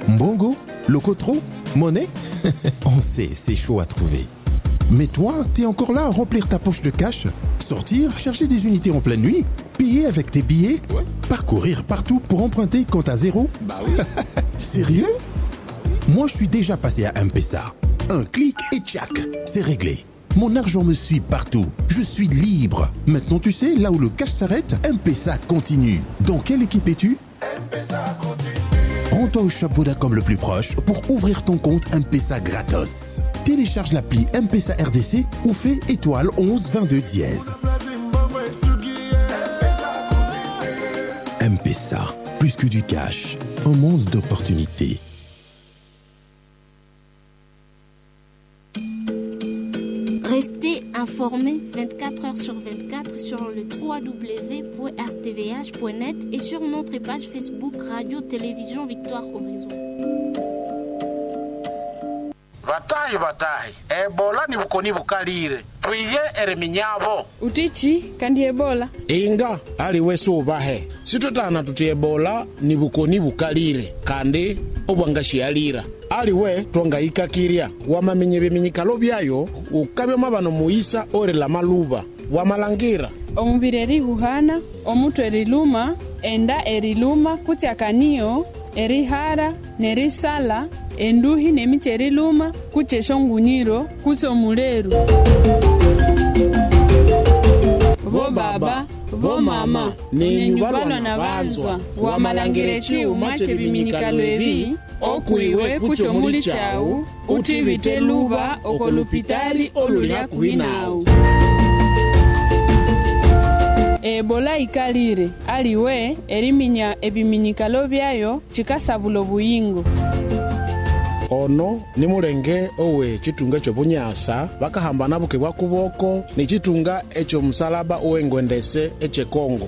Mbongo, Locotro, Monnaie. On sait, c'est chaud à trouver. Mais toi, t'es encore là à remplir ta poche de cash, sortir, chercher des unités en pleine nuit, payer avec tes billets, parcourir partout pour emprunter quand à zéro. Bah oui. Sérieux? Moi, je suis déjà passé à M-Pesa. Un clic et tchac, c'est réglé. Mon argent me suit partout. Je suis libre. Maintenant, tu sais, là où le cash s'arrête, M-Pesa continue. Dans quelle équipe es-tu? M-Pesa continue. Rends-toi au shop Vodacom le plus proche pour ouvrir ton compte M-Pesa gratos. Télécharge l'appli M-Pesa RDC ou fais étoile 11 22 dièse. M-Pesa, plus que du cash, un monde d'opportunités. Restez informés 24 heures sur 24 sur le www.rtvh.net et sur notre page Facebook Radio Télévision Victoire Horizon. Vatahi ebola ni bukoni bukalire tuiye ereminyavo utichi kandi ebola inga ali wesu ubahe situtana tuti ebola ni bukoni bukalire kandi obwangashialira ali we twangayika kirya wamamenye biminyikalo byayo ukabyo mabano muisa ore la maluba wamalangira omubiri erihuhana omutwe eriluma enda eriluma kutyakaniyo erihara nerisala enduhi nemiche eriluma kucheshonguniro kutsomuleru bo baba bo mama nenyubalwa na banzwa wamalangire chiuma chebiminikalo ebi okuiwe kuchomuli chawu utibite luba okolupitali olulya kuhinawu ebola ikalire aliwe eriminya ebiminikalo byayo chikasabula obuyingo ono ni mulenge owe chitunga chobunyasa bakahambana buke bwa kuboko ni chitunga echo musalaba owengwendese eche Kongo.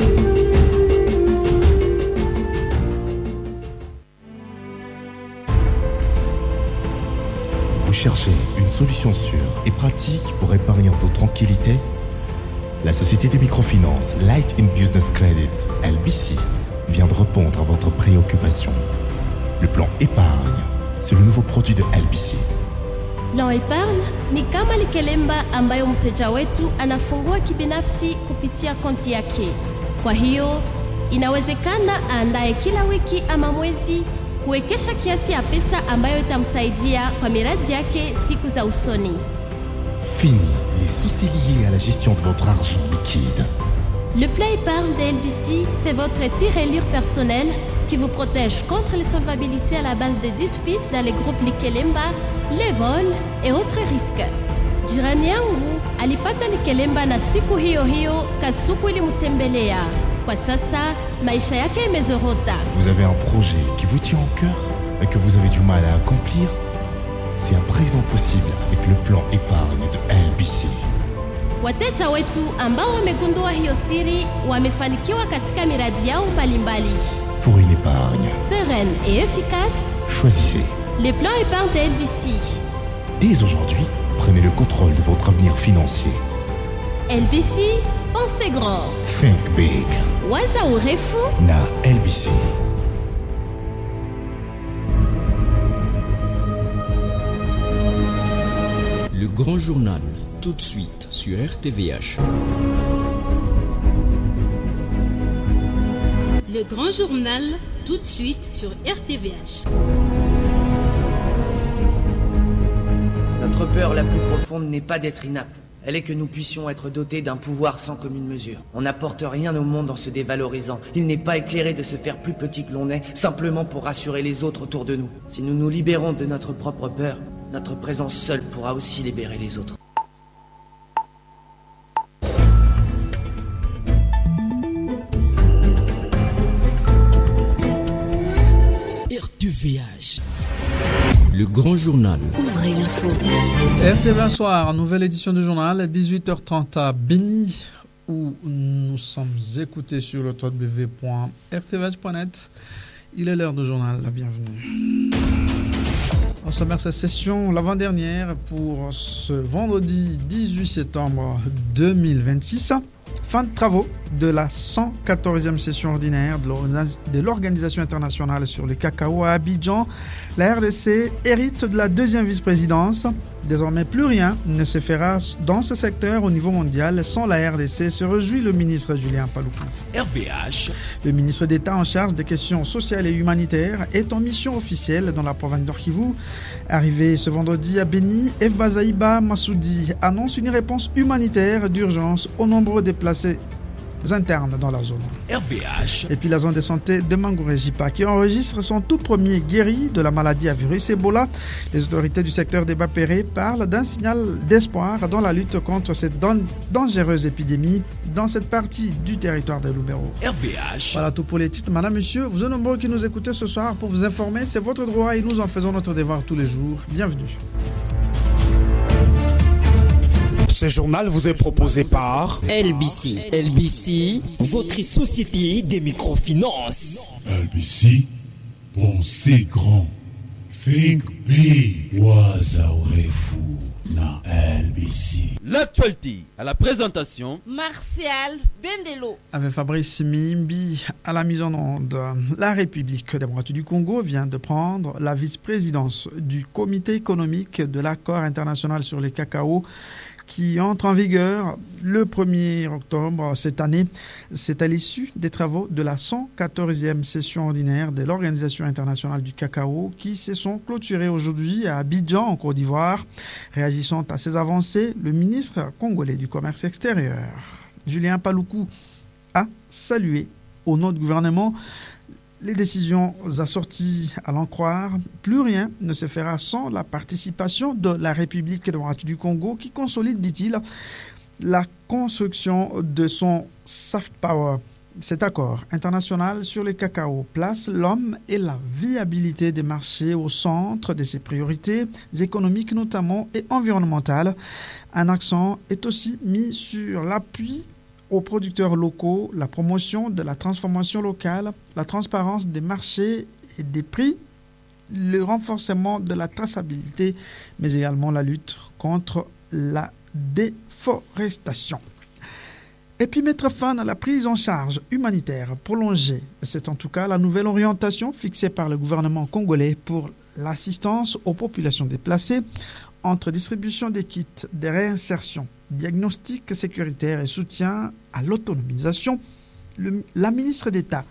Vous cherchez une solution sûre et pratique pour épargner en toute tranquillité? La société de microfinance Light in Business Credit, LBC, vient de répondre à votre préoccupation. Le plan épargne, c'est le nouveau produit de LBC. Plan épargne ni kama likelemba ambayo mteja wetu anafungua kibinafsi kupitia konti yake. Kwa hiyo, inawezekana aandae kila wiki ama mwezi kuwekesha kiasi ya pesa ambayo itamsaidia kwa miradi yake siku za usoni. Fini les soucis liés à la gestion de votre argent liquide. Le plan épargne de LBC, c'est votre tirelire personnel qui vous protège contre les solvabilités à la base des disputes dans les groupes Likelemba, les vols et autres risques. Jirani yangu alipata Likelemba na siku hiyo hiyo kasuku ilimtembelea. Kwa sasa maisha yake imezorota. Vous avez un projet qui vous tient au cœur et que vous avez du mal à accomplir? C'est à présent possible avec le plan épargne de LBC. Wateja wetu ambao wamegundua hiyo siri wamefanikiwa katika miradi yao mbalimbali. Pour une épargne sereine et efficace, choisissez les plans épargne de LBC. Dès aujourd'hui, prenez le contrôle de votre avenir financier. LBC, pensez grand. Think big. Waza urefu na LBC. Le grand journal, tout de suite sur RTVH. Le grand journal, tout de suite sur RTVH. Notre peur la plus profonde n'est pas d'être inapte. Elle est que nous puissions être dotés d'un pouvoir sans commune mesure. On n'apporte rien au monde en se dévalorisant. Il n'est pas éclairé de se faire plus petit que l'on est, simplement pour rassurer les autres autour de nous. Si nous nous libérons de notre propre peur, notre présence seule pourra aussi libérer les autres. RTVH. Le grand journal. Ouvrez l'info. RTV soir, nouvelle édition du journal, 18h30 à Béni, où nous sommes écoutés sur le www.rtvh.net. Il est l'heure du journal, la bienvenue. On sommaire cette session, l'avant-dernière, pour ce vendredi 18 septembre 2026. Fin de travaux de la 114e session ordinaire de l'Organisation internationale sur le cacao à Abidjan. La RDC hérite de la deuxième vice-présidence. Désormais, plus rien ne se fera dans ce secteur au niveau mondial sans la RDC, se réjouit le ministre Julien Paluku. RVH. Le ministre d'État en charge des questions sociales et humanitaires est en mission officielle dans la province d'Nord Kivu. Arrivé ce vendredi à Beni, F. Bazaïba Massoudi annonce une réponse humanitaire d'urgence aux nombreux déplacés internes dans la zone. RVH. Et puis la zone de santé de Mangouré-Jipa qui enregistre son tout premier guéri de la maladie à virus Ebola. Les autorités du secteur des Bapéré parlent d'un signal d'espoir dans la lutte contre cette dangereuse épidémie dans cette partie du territoire de Lubero. RVH. Voilà tout pour les titres. Madame, monsieur, vous êtes nombreux qui nous écoutez ce soir pour vous informer. C'est votre droit et nous en faisons notre devoir tous les jours. Bienvenue. Ce journal vous est proposé par LBC. LBC, votre société de microfinance. LBC, pensez grand. Think big. Wazaorefu na LBC. L'actualité à la présentation. Martial Bendelo. Avec Fabrice Mimbi à la mise en onde. La République démocratique du Congo vient de prendre la vice-présidence du comité économique de l'accord international sur le cacao qui entre en vigueur le 1er octobre cette année. C'est à l'issue des travaux de la 114e session ordinaire de l'Organisation internationale du cacao qui se sont clôturés aujourd'hui à Abidjan, en Côte d'Ivoire. Réagissant à ces avancées, le ministre congolais du Commerce extérieur, Julien Paluku, a salué au nom du gouvernement les décisions assorties à l'en croire. Plus rien ne se fera sans la participation de la République démocratique du Congo qui consolide, dit-il, la construction de son soft power. Cet accord international sur le cacao place l'homme et la viabilité des marchés au centre de ses priorités économiques notamment et environnementales. Un accent est aussi mis sur l'appui aux producteurs locaux, la promotion de la transformation locale, la transparence des marchés et des prix, le renforcement de la traçabilité, mais également la lutte contre la déforestation. Et puis mettre fin à la prise en charge humanitaire prolongée. C'est en tout cas la nouvelle orientation fixée par le gouvernement congolais pour l'assistance aux populations déplacées entre distribution des kits de réinsertion, diagnostic sécuritaire et soutien à l'autonomisation. La ministre d'État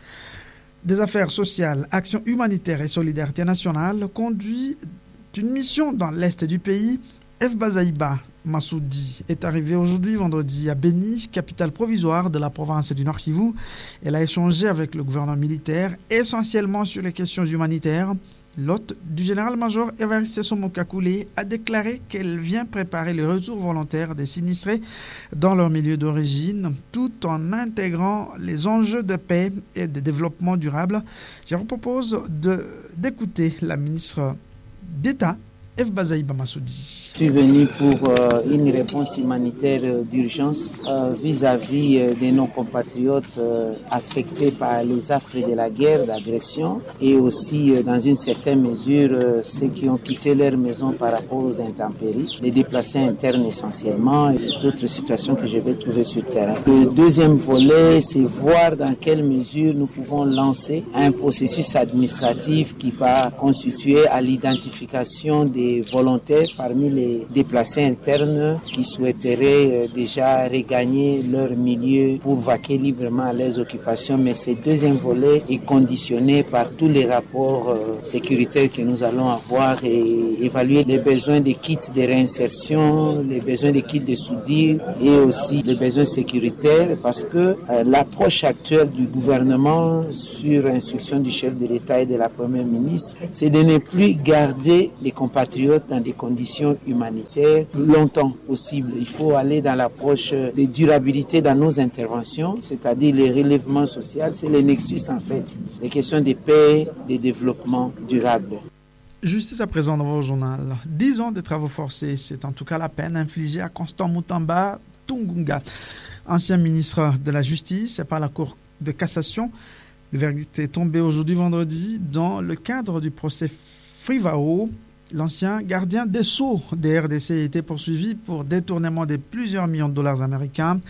des Affaires sociales, Action humanitaire et solidarité nationale conduit une mission dans l'est du pays. F. Bazaïba Massoudi est arrivé aujourd'hui, vendredi, à Beni, capitale provisoire de la province du Nord Kivu. Elle a échangé avec le gouvernement militaire, essentiellement sur les questions humanitaires. L'hôte du général-major Évariste Somokakoulé a déclaré qu'elle vient préparer le retour volontaire des sinistrés dans leur milieu d'origine, tout en intégrant les enjeux de paix et de développement durable. Je vous propose d'écouter la ministre d'État, F. Bazaïba Massoudi. Je suis venu pour une réponse humanitaire d'urgence vis-à-vis de nos compatriotes affectés par les affres de la guerre, d'agression, et aussi dans une certaine mesure ceux qui ont quitté leur maison par rapport aux intempéries, les déplacés internes essentiellement et d'autres situations que je vais trouver sur le terrain. Le deuxième volet, c'est voir dans quelle mesure nous pouvons lancer un processus administratif qui va constituer à l'identification des volontaires parmi les déplacés internes qui souhaiteraient déjà regagner leur milieu pour vaquer librement à leurs occupations. Mais ce deuxième volet est conditionné par tous les rapports sécuritaires que nous allons avoir et évaluer les besoins des kits de réinsertion, les besoins des kits de soudure et aussi les besoins sécuritaires parce que l'approche actuelle du gouvernement sur instruction du chef de l'État et de la Première ministre, c'est de ne plus garder les compatriotes dans des conditions humanitaires longtemps possible. Il faut aller dans l'approche de durabilité dans nos interventions, c'est-à-dire le relèvement social, c'est le nexus en fait, les questions de paix, de développement durable. Justice à présent dans votre journal. 10 ans de travaux forcés, c'est en tout cas la peine infligée à Constant Mutamba Tungunga, ancien ministre de la Justice par la Cour de cassation. Le verdict est tombé aujourd'hui vendredi dans le cadre du procès Frivao. L'ancien gardien des Sceaux des RDC a été poursuivi pour détournement de plusieurs millions de dollars américains.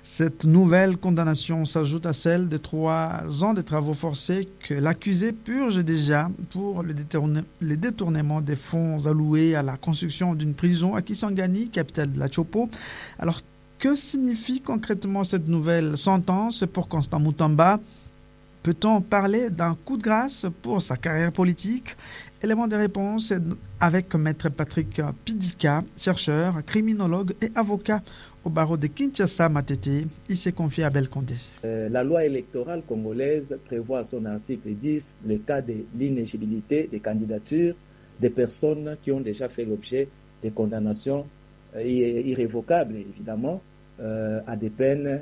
Cette nouvelle condamnation s'ajoute à celle de 3 ans de travaux forcés que l'accusé purge déjà pour le détournement des fonds alloués à la construction d'une prison à Kisangani, capitale de la Chopo. Alors, que signifie concrètement cette nouvelle sentence pour Constant Mutamba? Peut-on parler d'un coup de grâce pour sa carrière politique? Élément de réponse avec Maître Patrick Pidika, chercheur, criminologue et avocat au barreau de Kinshasa Matete. Il s'est confié à Belkondé. La loi électorale congolaise prévoit à son article 10 le cas de l'inéligibilité des candidatures des personnes qui ont déjà fait l'objet de condamnations irrévocables, évidemment, à des peines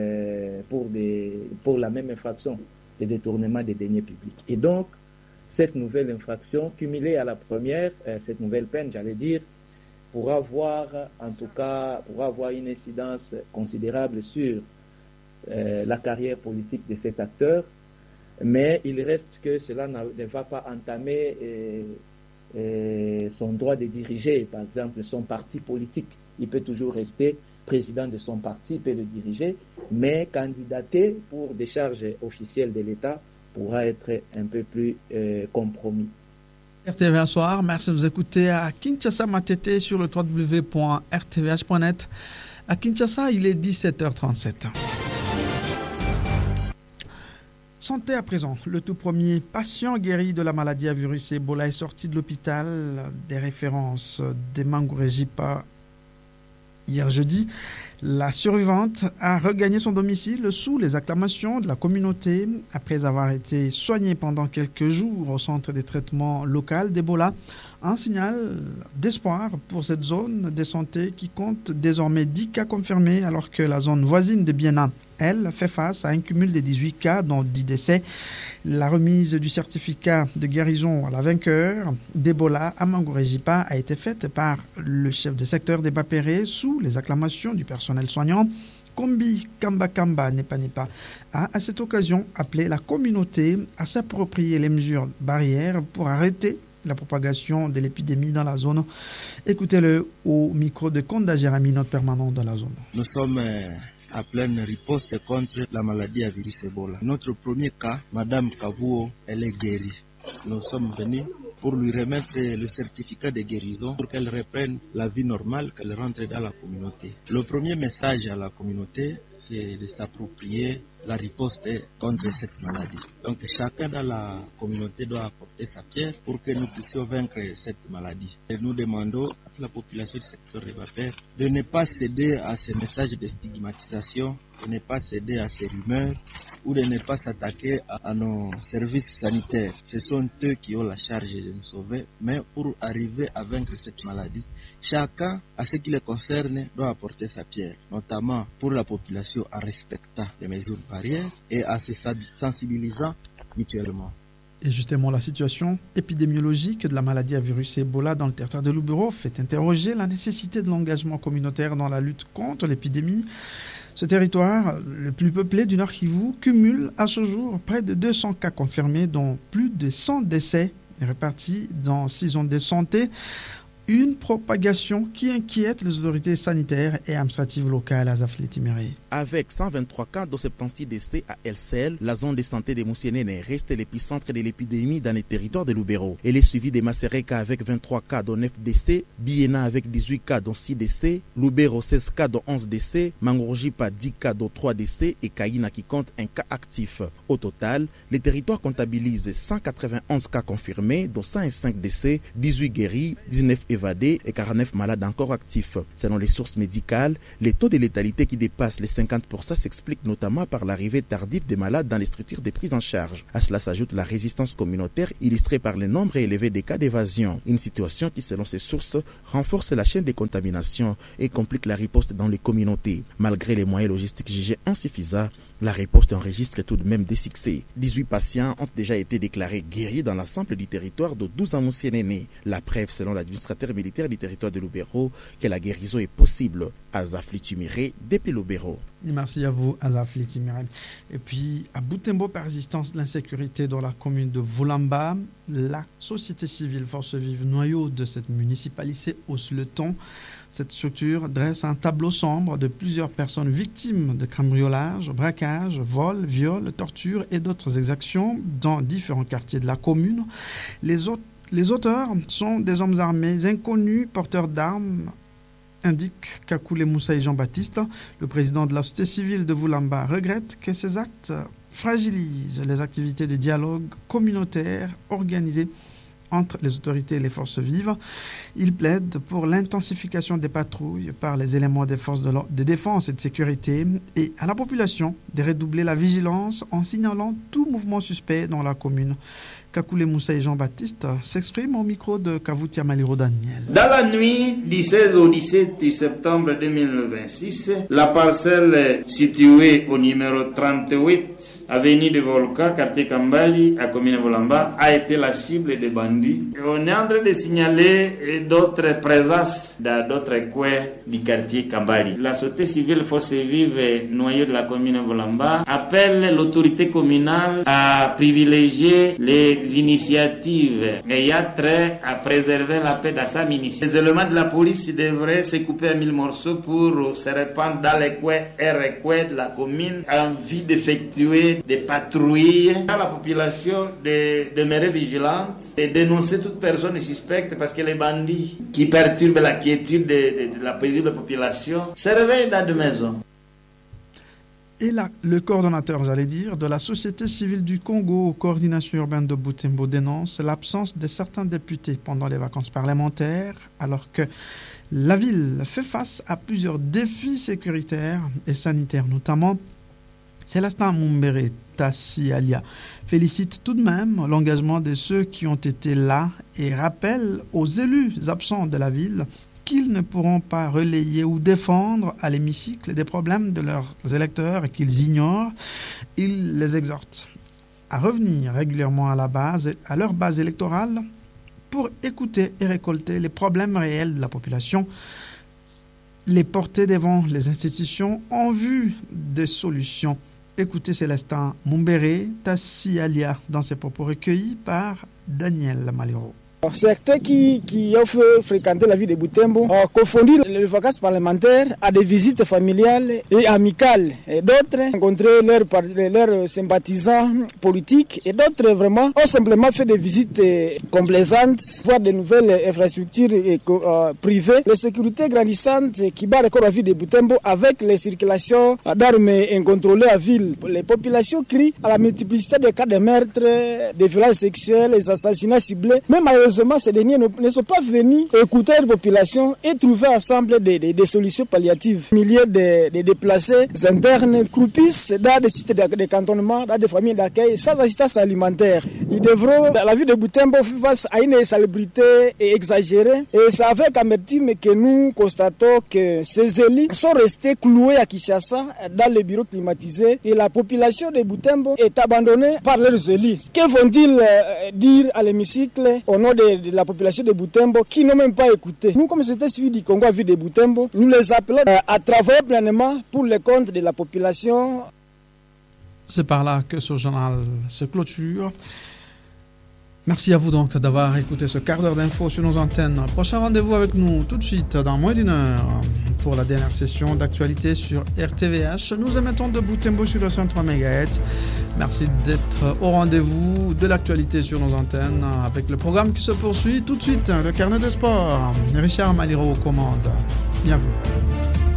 pour la même infraction de détournement des deniers publics. Et donc, cette nouvelle infraction, cumulée à la première, cette nouvelle peine, j'allais dire, pourra avoir une incidence considérable sur la carrière politique de cet acteur, mais il reste que cela ne va pas entamer son droit de diriger, par exemple, son parti politique. Il peut toujours rester président de son parti, il peut le diriger, mais candidater pour des charges officielles de l'État pourra être un peu plus compromis. RTVH Soir, merci de nous écouter à Kinshasa Matete sur le www.rtvh.net. À Kinshasa, il est 17h37. Santé à présent. Le tout premier patient guéri de la maladie à virus Ebola est sorti de l'hôpital. Des références de Mangorejipa hier jeudi. La survivante a regagné son domicile sous les acclamations de la communauté après avoir été soignée pendant quelques jours au centre de traitement local d'Ebola. Un signal d'espoir pour cette zone de santé qui compte désormais 10 cas confirmés alors que la zone voisine de Biena, elle, fait face à un cumul de 18 cas dont 10 décès. La remise du certificat de guérison à la vainqueur d'Ebola à Mangorejipa a été faite par le chef de secteur des Bapéré sous les acclamations du personnel soignant. Kombi Kamba Nepa a à cette occasion appelé la communauté à s'approprier les mesures barrières pour arrêter la propagation de l'épidémie dans la zone. Écoutez-le au micro de Konda Jérémy, notre permanent dans la zone. Nous sommes à pleine riposte contre la maladie à virus Ebola. Notre premier cas, Madame Kavuo, elle est guérie. Nous sommes venus pour lui remettre le certificat de guérison pour qu'elle reprenne la vie normale, qu'elle rentre dans la communauté. Le premier message à la communauté, c'est de s'approprier la riposte contre cette maladie. Donc chacun dans la communauté doit apporter sa pierre pour que nous puissions vaincre cette maladie. Et nous demandons à la population du secteur de Bapère de ne pas céder à ces messages de stigmatisation, de ne pas céder à ces rumeurs ou de ne pas s'attaquer à nos services sanitaires. Ce sont eux qui ont la charge de nous sauver, mais pour arriver à vaincre cette maladie, chacun, à ce qui le concerne, doit apporter sa pierre, notamment pour la population en respectant les mesures barrières et en se sensibilisant mutuellement. Et justement, la situation épidémiologique de la maladie à virus Ebola dans le territoire de Lubero fait interroger la nécessité de l'engagement communautaire dans la lutte contre l'épidémie. Ce territoire, le plus peuplé du Nord Kivu, cumule à ce jour près de 200 cas confirmés, dont plus de 100 décès répartis dans 6 zones de santé. Une propagation qui inquiète les autorités sanitaires et administratives locales à Zafletiméré. Avec 123 cas, dont 76 décès à El Sel, la zone de santé de Moussienene reste l'épicentre de l'épidémie dans les territoires de Lubero. Elle est suivie de Masereka avec 23 cas, dont 9 décès, Biena avec 18 cas, dont 6 décès, Lubero 16 cas, dont 11 décès, Mangorejipa 10 cas, dont 3 décès et Kaina qui compte un cas actif. Au total, les territoires comptabilisent 191 cas confirmés, dont 105 décès, 18 guéris, 19 évadés et 49 malades encore actifs. Selon les sources médicales, les taux de létalité qui dépassent les 50% s'expliquent notamment par l'arrivée tardive des malades dans les structures de prise en charge. À cela s'ajoute la résistance communautaire illustrée par le nombre élevé des cas d'évasion. Une situation qui, selon ces sources, renforce la chaîne de contamination et complique la riposte dans les communautés. Malgré les moyens logistiques jugés insuffisants, la riposte enregistre tout de même des succès. 18 patients ont déjà été déclarés guéris dans l'ensemble du territoire de 12 ans Moussienene. La preuve, selon l'administrateur militaire du territoire de Lubero, que la guérison est possible à Zafletiméré depuis Lubero. Merci à vous, Zafletiméré. Et puis, à Butembo, persistance de l'insécurité dans la commune de Volamba, la société civile, force vive, noyau de cette municipalité, hausse le ton. Cette structure dresse un tableau sombre de plusieurs personnes victimes de cambriolages, braquages, vols, viols, tortures et d'autres exactions dans différents quartiers de la commune. Les auteurs sont des hommes armés inconnus, porteurs d'armes, indique Kakule Moussaï Jean-Baptiste. Le président de la société civile de Voulamba regrette que ces actes fragilisent les activités de dialogue communautaire organisées entre les autorités et les forces vives. Il plaide pour l'intensification des patrouilles par les éléments des forces de défense et de sécurité et à la population de redoubler la vigilance en signalant tout mouvement suspect dans la commune. Kakule Moussaï Jean-Baptiste s'exprime au micro de Kavoutia Maliro Daniel. Dans la nuit du 16 au 17 septembre 2026, la parcelle située au numéro 38, avenue de Volca, quartier Kambali, à commune Volamba, a été la cible des bandits. Et on est en train de signaler d'autres présences dans d'autres coins du quartier Kambali. La société civile Force Vive, noyau de la commune Volamba, appelle l'autorité communale à privilégier les initiatives ayant trait à préserver la paix dans sa municipalité. Les éléments de la police devraient se couper en 1000 morceaux pour se répandre dans les coins et recoins de la commune en vue d'effectuer des patrouilles. La population de demeurer vigilante et dénoncer toute personne suspecte parce que les bandits qui perturbent la quiétude de la paisible population se réveillent dans des maisons. Et là, le coordonnateur, de la société civile du Congo, coordination urbaine de Butembo, dénonce l'absence de certains députés pendant les vacances parlementaires, alors que la ville fait face à plusieurs défis sécuritaires et sanitaires, notamment. Célestin Mumbere Tassi Alia félicite tout de même l'engagement de ceux qui ont été là et rappelle aux élus absents de la ville qu'ils ne pourront pas relayer ou défendre à l'hémicycle des problèmes de leurs électeurs et qu'ils ignorent. Il les exhorte à revenir régulièrement à leur base électorale pour écouter et récolter les problèmes réels de la population, les porter devant les institutions en vue des solutions. Écoutez Célestin Mumbere Tassi Alia dans ses propos recueillis par Daniel Maliro. Certains qui ont fait fréquenter la vie de Butembo ont confondu les vacances parlementaires à des visites familiales et amicales. Et d'autres ont rencontré leurs sympathisants politiques et d'autres vraiment ont simplement fait des visites complaisantes, voir de nouvelles infrastructures privées. La sécurité grandissante qui bat encore la vie de Butembo avec les circulations d'armes incontrôlées à ville. Les populations crient à la multiplicité des cas de meurtres, des violences sexuelles, des assassinats ciblés. Mais malheureusement, ces derniers ne sont pas venus écouter la population et trouver ensemble des solutions palliatives. Milliers de déplacés internes croupissent dans des sites de cantonnement, dans des familles d'accueil, sans assistance alimentaire. Ils devront, la vie de Butembo, face à une insalubrité exagérée. Et c'est avec amertume que nous constatons que ces élus sont restés cloués à Kinshasa dans les bureaux climatisés et la population de Butembo est abandonnée par leurs élus. Que vont-ils dire à l'hémicycle au nom de la population de Butembo qui n'ont même pas écouté? Nous, comme société civile du Congo à vie de Butembo, nous les appelons à travailler pleinement pour le compte de la population. C'est par là que ce journal se clôture. Merci à vous donc d'avoir écouté ce quart d'heure d'infos sur nos antennes. Prochain rendez-vous avec nous tout de suite dans moins d'une heure pour la dernière session d'actualité sur RTVH. Nous émettons de Butembo sur le 103 MHz. Merci d'être au rendez-vous de l'actualité sur nos antennes avec le programme qui se poursuit tout de suite. Le carnet de sport. Richard Maliro aux commandes. Bienvenue.